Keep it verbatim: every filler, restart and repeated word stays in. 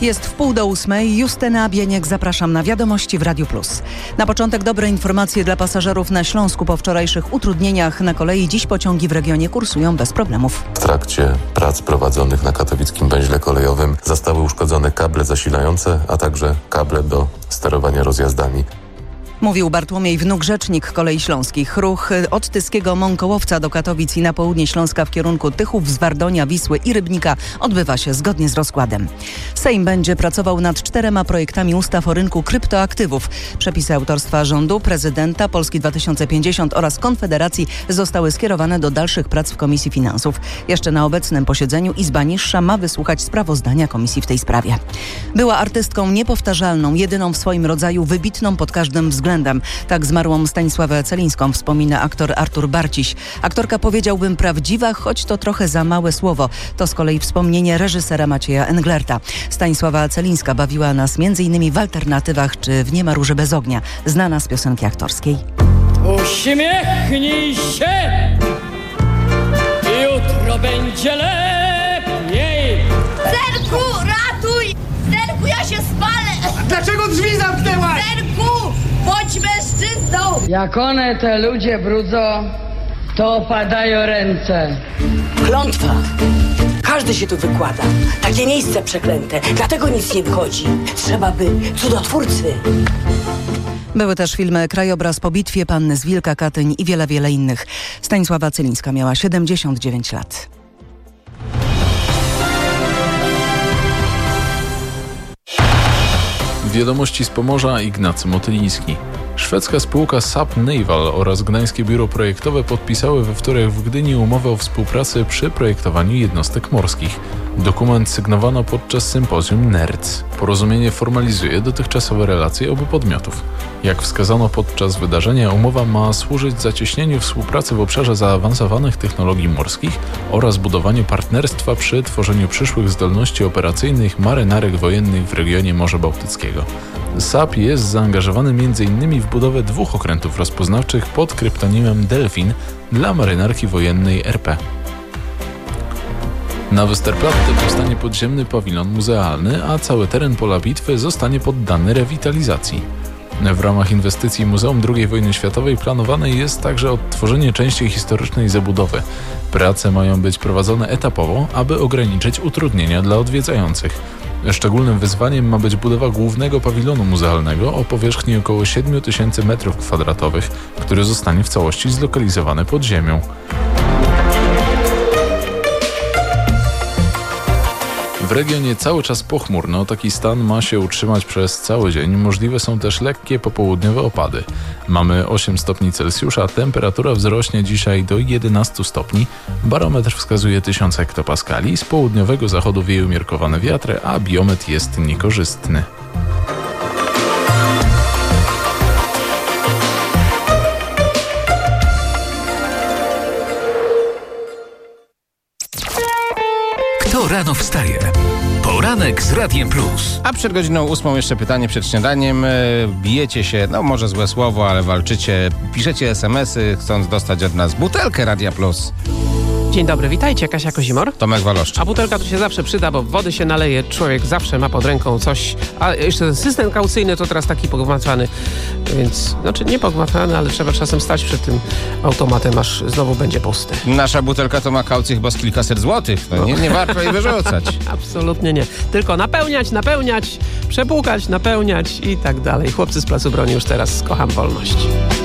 Jest w pół do ósmej. Justyna Bieniek, zapraszam na Wiadomości w Radiu Plus. Na początek dobre informacje dla pasażerów na Śląsku. Po wczorajszych utrudnieniach na kolei dziś pociągi w regionie kursują bez problemów. W trakcie prac prowadzonych na katowickim węźle kolejowym zostały uszkodzone kable zasilające, a także kable do sterowania rozjazdami. Mówił Bartłomiej Wnuk, rzecznik Kolei Śląskich. Ruch od Tyskiego Mąkołowca do Katowic i na południe Śląska w kierunku Tychów, Zwardonia, Wisły i Rybnika odbywa się zgodnie z rozkładem. Sejm będzie pracował nad czterema projektami ustaw o rynku kryptoaktywów. Przepisy autorstwa rządu, prezydenta, Polski dwa tysiące pięćdziesiąt oraz Konfederacji zostały skierowane do dalszych prac w Komisji Finansów. Jeszcze na obecnym posiedzeniu Izba Niższa ma wysłuchać sprawozdania komisji w tej sprawie. Była artystką niepowtarzalną, jedyną w swoim rodzaju, wybitną pod każdym względem. Tak zmarłą Stanisławę Celińską wspomina aktor Artur Barciś. Aktorka, powiedziałbym, prawdziwa, choć to trochę za małe słowo. To z kolei wspomnienie reżysera Macieja Englerta. Stanisława Celińska bawiła nas między innymi w Alternatywach czy w Nie ma róży bez ognia, znana z piosenki aktorskiej. Uśmiechnij się, jutro będzie lepiej. Serku, ratuj! Serku, ja się spalę! Dlaczego drzwi zamknęłaś? Serku, bądź mężczyzną! Jak one te ludzie brudzą, to opadają ręce. Klątwa. Każdy się tu wykłada. Takie miejsce przeklęte. Dlatego nic nie wychodzi. Trzeba by cudotwórcy. Były też filmy Krajobraz po bitwie, Panny z Wilka, Katyń i wiele, wiele innych. Stanisława Celińska miała siedemdziesiąt dziewięć lat. Wiadomości z Pomorza, Ignacy Motyliński. Szwedzka spółka S A P Naval oraz Gdańskie Biuro Projektowe podpisały we wtorek w Gdyni umowę o współpracy przy projektowaniu jednostek morskich. Dokument sygnowano podczas sympozjum N E R C. Porozumienie formalizuje dotychczasowe relacje obu podmiotów. Jak wskazano podczas wydarzenia, umowa ma służyć zacieśnieniu współpracy w obszarze zaawansowanych technologii morskich oraz budowaniu partnerstwa przy tworzeniu przyszłych zdolności operacyjnych marynarek wojennych w regionie Morza Bałtyckiego. S A P jest zaangażowany między innymi w budowę dwóch okrętów rozpoznawczych pod kryptonimem Delfin dla marynarki wojennej R P. Na Westerplatte powstanie podziemny pawilon muzealny, a cały teren pola bitwy zostanie poddany rewitalizacji. W ramach inwestycji Muzeum drugiej Wojny Światowej planowane jest także odtworzenie części historycznej zabudowy. Prace mają być prowadzone etapowo, aby ograniczyć utrudnienia dla odwiedzających. Szczególnym wyzwaniem ma być budowa głównego pawilonu muzealnego o powierzchni około siedem tysięcy metrów kwadratowych, który zostanie w całości zlokalizowany pod ziemią. W regionie cały czas pochmurno, taki stan ma się utrzymać przez cały dzień. Możliwe są też lekkie popołudniowe opady. Mamy osiem stopni Celsjusza, temperatura wzrośnie dzisiaj do jedenastu stopni. Barometr wskazuje tysiąc hektopaskali, z południowego zachodu wieją umiarkowane wiatry, a biometr jest niekorzystny. Kto rano wstaje? Poranek z Radiem Plus. A przed godziną ósmą jeszcze pytanie przed śniadaniem. Bijecie się, no może złe słowo, ale walczycie. Piszecie es em esy, chcąc dostać od nas butelkę Radia Plus. Dzień dobry, witajcie, Kasia Kozimor. Tomek Waloszczyk. A butelka tu się zawsze przyda, bo wody się naleje, człowiek zawsze ma pod ręką coś. A jeszcze ten system kaucyjny to teraz taki pogmatwany, więc, znaczy nie pogmatwany, ale trzeba czasem stać przed tym automatem, aż znowu będzie pusty. Nasza butelka to ma kaucję chyba z kilkaset złotych, no, no. Nie, nie warto jej wyrzucać. Absolutnie nie. Tylko napełniać, napełniać, przepłukać, napełniać i tak dalej. Chłopcy z Placu Broni już teraz kocham wolność.